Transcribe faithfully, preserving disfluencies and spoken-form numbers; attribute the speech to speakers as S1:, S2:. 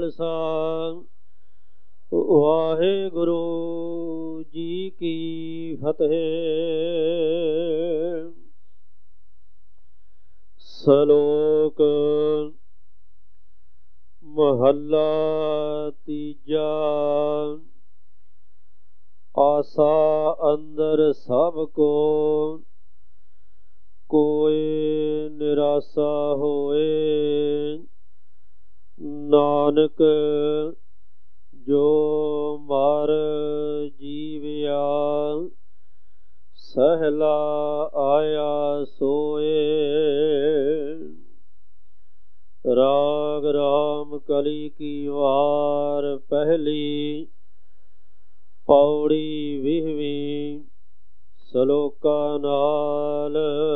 S1: ਖਾਲਸਾ ਵਾਹਿਗੁਰੂ ਜੀ ਕੀ ਫਤਿਹ। ਸ਼ਲੋਕ ਮਹੱਲਾ ਤੀਜਾ। ਆਸਾ ਅੰਦਰ ਸਭ ਕੋ ਕੋਇ ਨਿਰਾਸਾ ਹੋਏ। ਨਾਨਕ ਜੋ ਮਰ ਜੀਵਿਆ ਸਹਿਲਾ ਆਇਆ ਸੋਏ। ਰਾਗ ਰਾਮ ਕਲੀ ਕੀ ਵਾਰ ਪਹਿਲੀ ਪੌੜੀ ਵੀਹਵੀਂ। ਸ਼ਲੋਕਾਂ ਨਾਲ